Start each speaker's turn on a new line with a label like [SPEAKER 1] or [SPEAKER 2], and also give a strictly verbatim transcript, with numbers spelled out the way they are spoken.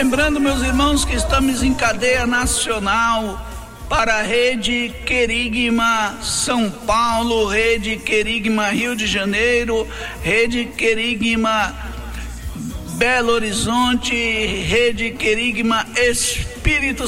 [SPEAKER 1] Lembrando, meus irmãos, que estamos em cadeia nacional para a Rede Querigma São Paulo, Rede Querigma Rio de Janeiro, Rede Querigma Belo Horizonte, Rede Querigma Espírito